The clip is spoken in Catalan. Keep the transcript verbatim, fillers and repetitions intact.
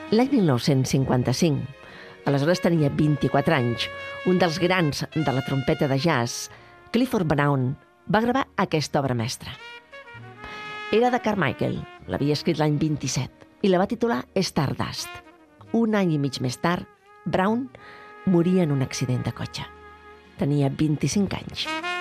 L'any mil nou-cents cinquanta-cinc, aleshores tenia vint-i-quatre anys, un dels grans de la trompeta de jazz, Clifford Brown, va gravar aquesta obra mestra. Era de Carmichael, l'havia escrit l'any vint-i-set, i la va titular Stardust. Un any i mig més tard, Brown moria en un accident de cotxe. Tenia vint-i-cinc anys.